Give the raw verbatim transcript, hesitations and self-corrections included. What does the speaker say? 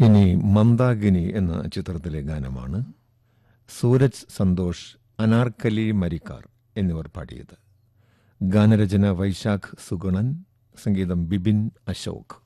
ഇനി മന്ദാകിനി എന്ന ചിത്രത്തിലെ ഗാനമാണ്. സൂരജ് സന്തോഷ്, അനാർക്കലി മരിക്കാർ എന്നിവർ പാടിയത്. ഗാനരചന വൈശാഖ് സുഗുണൻ, സംഗീതം ബിബിൻ അശോക്.